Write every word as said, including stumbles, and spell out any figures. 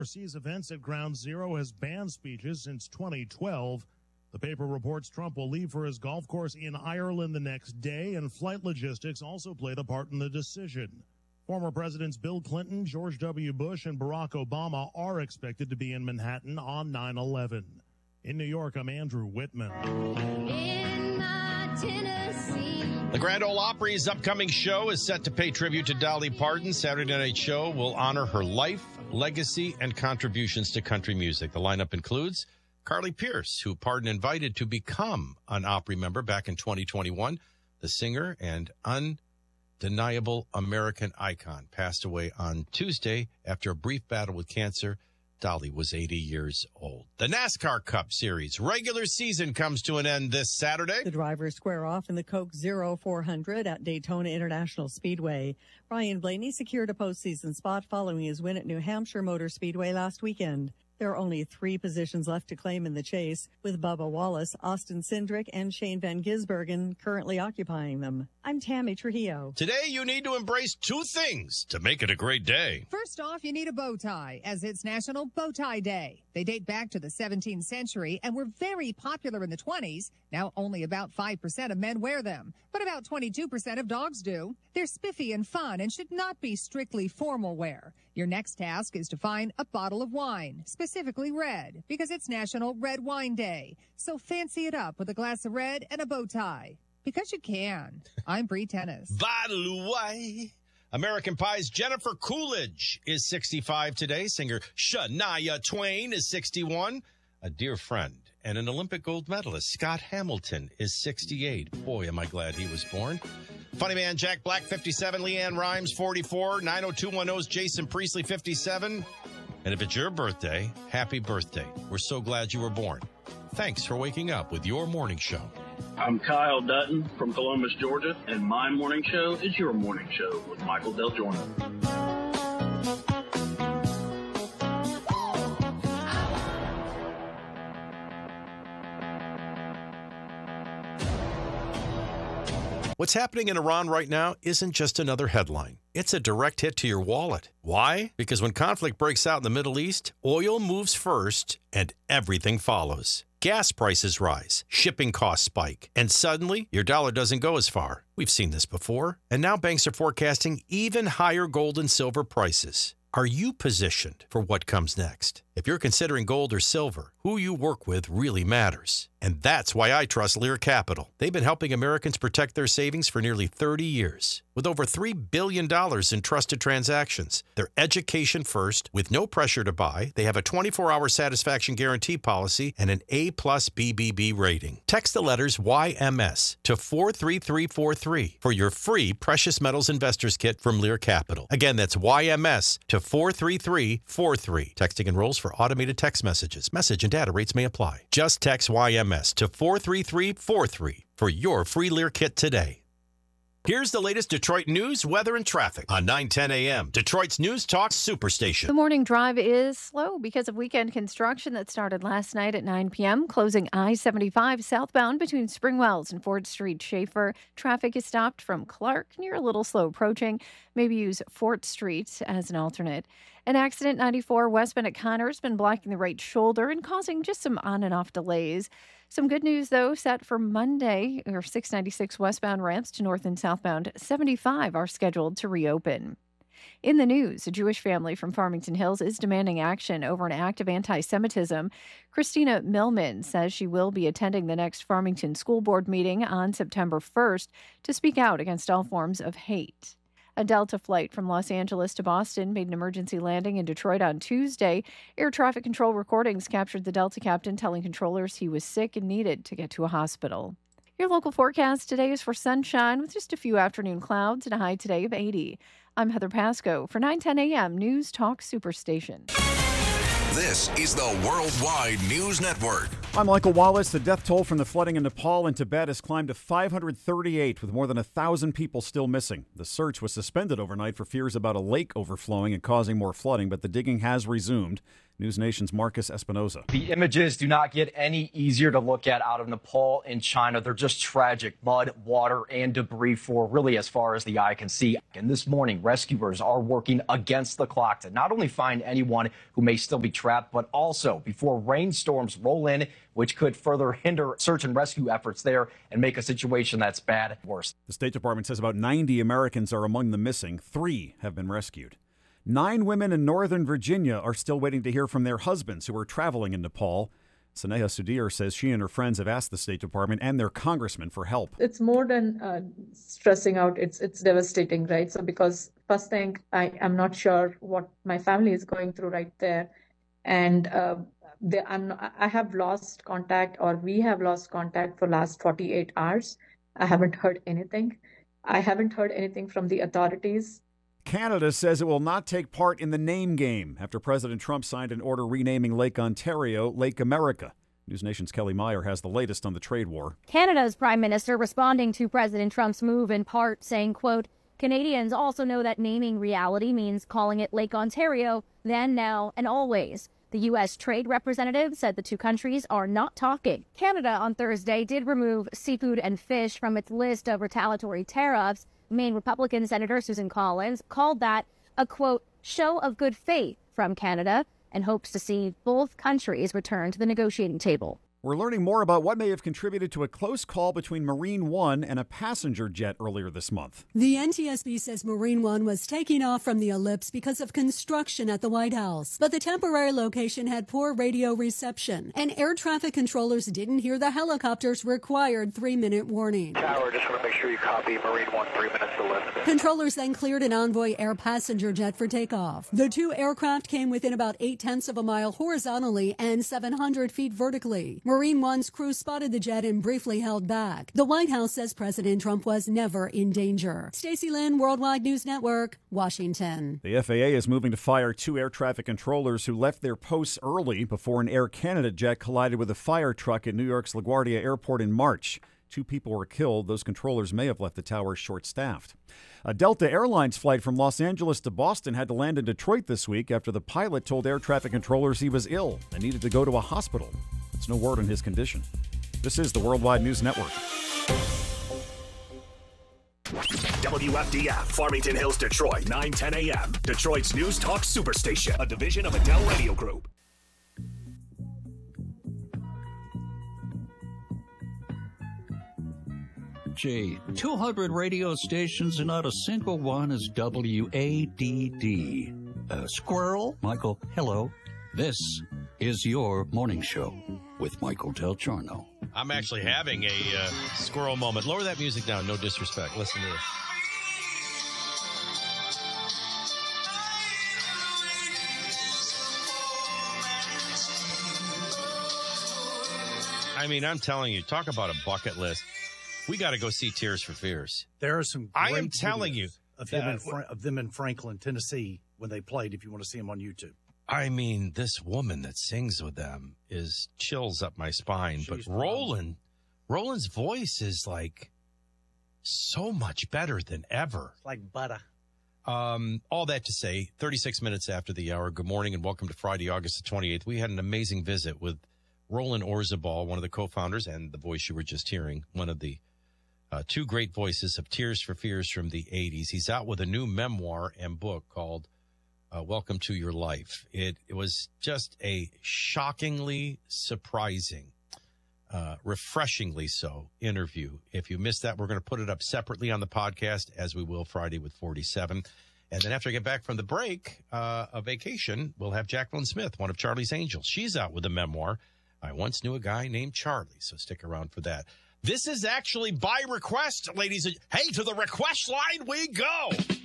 Overseas events at Ground Zero has banned speeches since twenty twelve. The paper reports Trump will leave for his golf course in Ireland the next day, and flight logistics also played a part in the decision. Former Presidents Bill Clinton, George W. Bush, and Barack Obama are expected to be in Manhattan on nine eleven. In New York, I'm Andrew Whitman. In my Tennessee. The Grand Ole Opry's upcoming show is set to pay tribute to Dolly Parton. Saturday Night Show will honor her life, legacy, and contributions to country music. The lineup includes Carly Pearce, who Parton invited to become an Opry member back in twenty twenty-one. The singer and undeniable American icon passed away on Tuesday after a brief battle with cancer. Dolly was eighty years old. The NASCAR Cup Series regular season comes to an end this Saturday. The drivers square off in the Coke Zero four hundred at Daytona International Speedway. Ryan Blaney secured a postseason spot following his win at New Hampshire Motor Speedway last weekend. There are only three positions left to claim in the chase, with Bubba Wallace, Austin Cindric, and Shane Van Gisbergen currently occupying them. I'm Tammy Trujillo. Today, you need to embrace two things to make it a great day. First off, you need a bow tie, as it's National Bow Tie Day. They date back to the seventeenth century and were very popular in the twenties. Now only about five percent of men wear them, but about twenty-two percent of dogs do. They're spiffy and fun and should not be strictly formal wear. Your next task is to find a bottle of wine, specifically red, because it's National Red Wine Day. So fancy it up with a glass of red and a bow tie. Because you can. I'm Bree Tennis. Bottle of wine. American Pie's Jennifer Coolidge is sixty-five today. Singer Shania Twain is sixty-one. A dear friend and an Olympic gold medalist, Scott Hamilton, is sixty-eight. Boy, am I glad he was born. Funny Man Jack Black, fifty-seven. Leanne Rhymes, forty-four. nine oh two one oh's Jason Priestley, fifty-seven. And if it's your birthday, happy birthday. We're so glad you were born. Thanks for waking up with your morning show. I'm Kyle Dutton from Columbus, Georgia, and my morning show is your morning show with Michael Del Giorno. What's happening in Iran right now isn't just another headline. It's a direct hit to your wallet. Why? Because when conflict breaks out in the Middle East, oil moves first and everything follows. Gas prices rise, shipping costs spike, and suddenly your dollar doesn't go as far. We've seen this before, and now banks are forecasting even higher gold and silver prices. Are you positioned for what comes next? If you're considering gold or silver, who you work with really matters. And that's why I trust Lear Capital. They've been helping Americans protect their savings for nearly thirty years. With over three billion dollars in trusted transactions, they're education first, with no pressure to buy. They have a twenty-four hour satisfaction guarantee policy and an A plus B B B rating. Text the letters Y M S to four three three four three for your free Precious Metals Investors Kit from Lear Capital. Again, that's Y M S to four three three four three. Texting enrolls for automated text messages. Message and data rates may apply. Just text Y M S to four three three four three for your free Lear kit today. Here's the latest Detroit news, weather, and traffic on nine ten a.m. Detroit's News Talk Superstation. The morning drive is slow because of weekend construction that started last night at nine p.m., closing I seventy-five southbound between Springwells and Fort Street Schaefer. Traffic is stopped from Clark, near a little slow approaching. Maybe use Fort Street as an alternate. An accident ninety-four westbound at Connor has been blocking the right shoulder and causing just some on and off delays. Some good news, though, set for Monday. Or six ninety-six westbound ramps to north and southbound seventy-five are scheduled to reopen. In the news, a Jewish family from Farmington Hills is demanding action over an act of anti-Semitism. Christina Millman says she will be attending the next Farmington School Board meeting on September first to speak out against all forms of hate. A Delta flight from Los Angeles to Boston made an emergency landing in Detroit on Tuesday. Air traffic control recordings captured the Delta captain telling controllers he was sick and needed to get to a hospital. Your local forecast today is for sunshine with just a few afternoon clouds and a high today of eighty. I'm Heather Pasco for nine ten a.m. News Talk Superstation. This is the Worldwide News Network. I'm Michael Wallace. The death toll from the flooding in Nepal and Tibet has climbed to five hundred thirty-eight, with more than one thousand people still missing. The search was suspended overnight for fears about a lake overflowing and causing more flooding, but the digging has resumed. News Nation's Marcus Espinoza. The images do not get any easier to look at out of Nepal and China. They're just tragic. Mud, water, and debris for really as far as the eye can see. And this morning, rescuers are working against the clock to not only find anyone who may still be trapped, but also before rainstorms roll in, which could further hinder search and rescue efforts there and make a situation that's bad worse. The State Department says about ninety Americans are among the missing. Three have been rescued. Nine women in Northern Virginia are still waiting to hear from their husbands who are traveling in Nepal. Sneha Sudhir says she and her friends have asked the State Department and their congressman for help. It's more than uh, stressing out. It's it's devastating, right? So because first thing, I am not sure what my family is going through right there. And uh, they, I'm, I have lost contact, or we have lost contact for last forty-eight hours. I haven't heard anything. I haven't heard anything from the authorities. Canada says it will not take part in the name game after President Trump signed an order renaming Lake Ontario Lake America. News Nation's Kelly Meyer has the latest on the trade war. Canada's prime minister responding to President Trump's move in part saying, quote, Canadians also know that naming reality means calling it Lake Ontario then, now, and always. The U S trade representative said the two countries are not talking. Canada on Thursday did remove seafood and fish from its list of retaliatory tariffs. Maine Republican Senator Susan Collins called that a, quote, show of good faith from Canada and hopes to see both countries return to the negotiating table. We're learning more about what may have contributed to a close call between Marine One and a passenger jet earlier this month. The N T S B says Marine One was taking off from the ellipse because of construction at the White House. But the temporary location had poor radio reception, and air traffic controllers didn't hear the helicopter's required three-minute warning. Tower, just want to make sure you copy Marine One, three minutes to lift. Controllers then cleared an Envoy Air passenger jet for takeoff. The two aircraft came within about eight-tenths of a mile horizontally and seven hundred feet vertically. Marine One's crew spotted the jet and briefly held back. The White House says President Trump was never in danger. Stacey Lynn, Worldwide News Network, Washington. The F A A is moving to fire two air traffic controllers who left their posts early before an Air Canada jet collided with a fire truck at New York's LaGuardia Airport in March. Two people were killed. Those controllers may have left the tower short-staffed. A Delta Airlines flight from Los Angeles to Boston had to land in Detroit this week after the pilot told air traffic controllers he was ill and needed to go to a hospital. There's no word on his condition. This is the Worldwide News Network. W F D F, Farmington Hills, Detroit, nine ten a.m. Detroit's News Talk Superstation, a division of Adele Radio Group. Gee, two hundred radio stations and not a single one is W A D D. Uh, squirrel? Michael, hello. This is your morning show with Michael Del Giorno. I'm actually having a uh, squirrel moment. Lower that music down, no disrespect. Listen to this. I mean, I'm telling you, talk about a bucket list. We got to go see Tears for Fears. There are some I great am telling you of, him in Fra- of them in Franklin, Tennessee, when they played, if you want to see them on YouTube. I mean, this woman that sings with them is chills up my spine. She's but Roland, Roland's voice is like so much better than ever. Like butter. Um, all that to say, thirty-six minutes after the hour, good morning and welcome to Friday, August the twenty-eighth. We had an amazing visit with Roland Orzabal, one of the co-founders, and the voice you were just hearing, one of the uh, two great voices of Tears for Fears from the eighties. He's out with a new memoir and book called uh, Welcome to Your Life. It, it was just a shockingly surprising, uh, refreshingly so interview. If you missed that, we're going to put it up separately on the podcast, as we will Friday with forty-seven. And then after I get back from the break, uh, a vacation, we'll have Jacqueline Smith, one of Charlie's Angels. She's out with a memoir. I once knew a guy named Charlie, so stick around for that. This is actually by request, ladies. And, hey, to the request line we go.